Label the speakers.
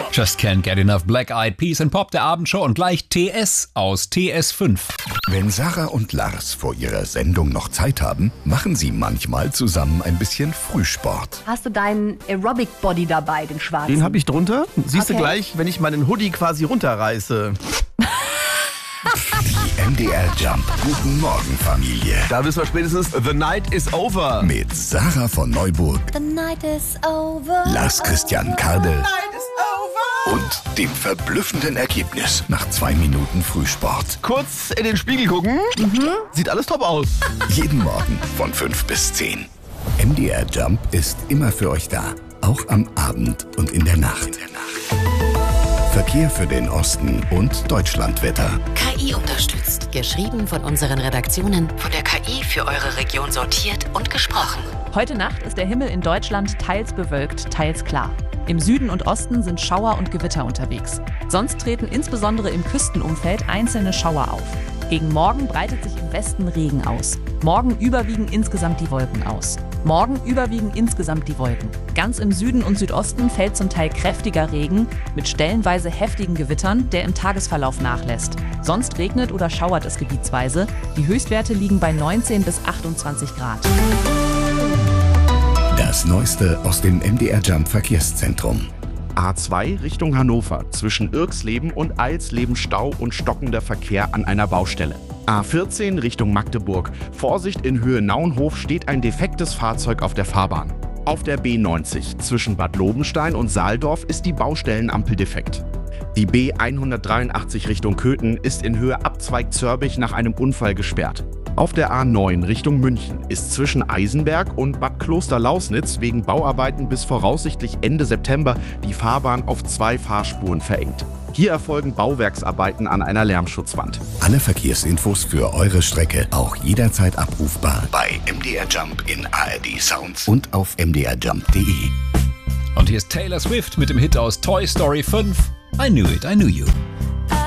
Speaker 1: Just Can't Get Enough, Black Eyed Peas in Pop der Abendshow und gleich TS aus TS5.
Speaker 2: Wenn Sarah und Lars vor ihrer Sendung noch Zeit haben, machen sie manchmal zusammen ein bisschen Frühsport.
Speaker 3: Hast du deinen Aerobic-Body dabei, den schwarzen?
Speaker 4: Den habe ich drunter. Siehst du
Speaker 3: Okay.
Speaker 4: gleich, wenn ich meinen Hoodie quasi runterreiße.
Speaker 2: Die MDR Jump Guten Morgen Familie.
Speaker 4: Da wissen wir spätestens, the night is over.
Speaker 2: Mit Sarah von Neuburg,
Speaker 5: The night is over.
Speaker 2: Lars Christian Kardel und dem verblüffenden Ergebnis nach 2 Minuten Frühsport.
Speaker 4: Kurz in den Spiegel gucken. Sieht alles top aus.
Speaker 2: Jeden Morgen von 5 bis 10. MDR Jump ist immer für euch da. Auch am Abend und in der Nacht. Verkehr für den Osten und Deutschlandwetter.
Speaker 6: KI unterstützt. Geschrieben von unseren Redaktionen, von der KI für eure Region sortiert und gesprochen.
Speaker 7: Heute Nacht ist der Himmel in Deutschland teils bewölkt, teils klar. Im Süden und Osten sind Schauer und Gewitter unterwegs. Sonst treten insbesondere im Küstenumfeld einzelne Schauer auf. Gegen Morgen breitet sich im Westen Regen aus. Morgen überwiegen insgesamt die Wolken aus. Morgen überwiegen insgesamt die Wolken. Ganz im Süden und Südosten fällt zum Teil kräftiger Regen mit stellenweise heftigen Gewittern, der im Tagesverlauf nachlässt. Sonst regnet oder schauert es gebietsweise. Die Höchstwerte liegen bei 19 bis 28 Grad.
Speaker 2: Das Neueste aus dem MDR Jump Verkehrszentrum.
Speaker 8: A2 Richtung Hannover. Zwischen Irxleben und Eilsleben Stau und stockender Verkehr an einer Baustelle. A14 Richtung Magdeburg. Vorsicht, in Höhe Naunhof steht ein defektes Fahrzeug auf der Fahrbahn. Auf der B90 zwischen Bad Lobenstein und Saaldorf ist die Baustellenampel defekt. Die B183 Richtung Köthen ist in Höhe Abzweig Zörbich nach einem Unfall gesperrt. Auf der A9 Richtung München ist zwischen Eisenberg und Bad Klosterlausnitz wegen Bauarbeiten bis voraussichtlich Ende September die Fahrbahn auf 2 Fahrspuren verengt. Hier erfolgen Bauwerksarbeiten an einer Lärmschutzwand.
Speaker 2: Alle Verkehrsinfos für eure Strecke auch jederzeit abrufbar bei MDR Jump in ARD Sounds und auf mdrjump.de.
Speaker 1: Und hier ist Taylor Swift mit dem Hit aus Toy Story 5, I Knew It, I Knew You.